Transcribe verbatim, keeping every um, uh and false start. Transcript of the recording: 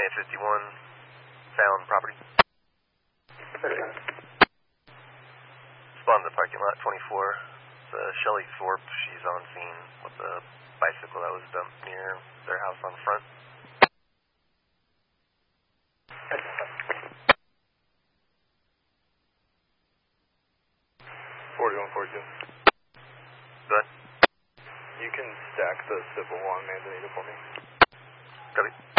twenty-eight fifty-one, Fallon property. Spawn in the parking lot, twenty-four. It's uh, Shelly Thorpe. She's on scene with a bicycle that was dumped near their house on the front. forty-one forty-two. Good. You can stack the civil on Manzanita for me. Copy.